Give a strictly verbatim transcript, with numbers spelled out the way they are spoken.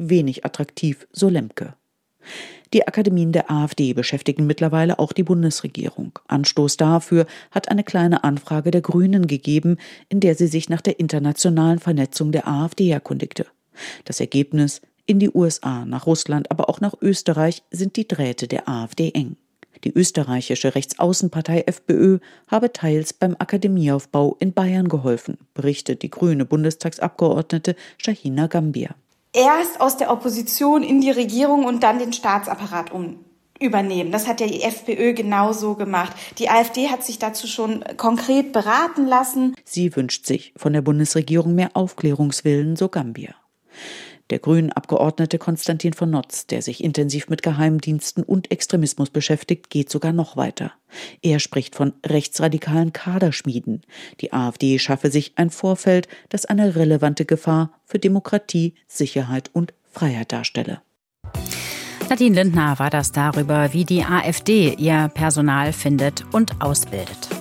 wenig attraktiv, so Lemke. Die Akademien der AfD beschäftigen mittlerweile auch die Bundesregierung. Anstoß dafür hat eine kleine Anfrage der Grünen gegeben, in der sie sich nach der internationalen Vernetzung der AfD erkundigte. Das Ergebnis: In die U S A, nach Russland, aber auch nach Österreich sind die Drähte der AfD eng. Die österreichische Rechtsaußenpartei FPÖ habe teils beim Akademieaufbau in Bayern geholfen, berichtet die grüne Bundestagsabgeordnete Shahina Gambier. Erst aus der Opposition in die Regierung und dann den Staatsapparat um. übernehmen. Das hat ja die FPÖ genauso gemacht. Die AfD hat sich dazu schon konkret beraten lassen. Sie wünscht sich von der Bundesregierung mehr Aufklärungswillen, so Gambier. Der Grünen-Abgeordnete Konstantin von Notz, der sich intensiv mit Geheimdiensten und Extremismus beschäftigt, geht sogar noch weiter. Er spricht von rechtsradikalen Kaderschmieden. Die AfD schaffe sich ein Vorfeld, das eine relevante Gefahr für Demokratie, Sicherheit und Freiheit darstelle. Nadine Lindner war das darüber, wie die AfD ihr Personal findet und ausbildet.